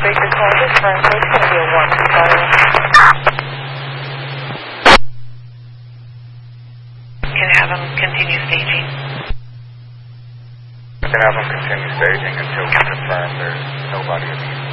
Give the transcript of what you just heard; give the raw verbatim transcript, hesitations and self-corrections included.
Baker call confirmed, so it's going to be a warning fire. Can have them continue staging. You can have them continue staging until we confirm there's nobody at the